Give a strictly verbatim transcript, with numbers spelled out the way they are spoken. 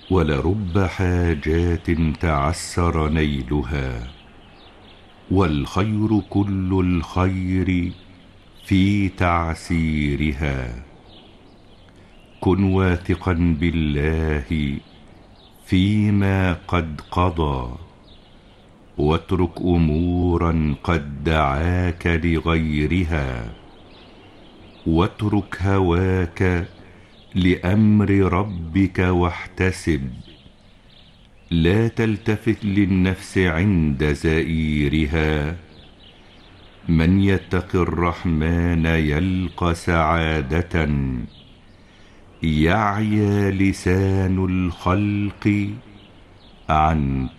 ولرب حاجات تعسر نيلها، والخير كل الخير في تعسيرها. كن واثقا بالله فيما قد قضى، واترك أمورا قد دعاك لغيرها، واترك هواك لأمر ربك واحتسب. لا تلتفت للنفس عند زئيرها، من يتق الرحمن يلق سعادة. يعيا لسان الخلق عن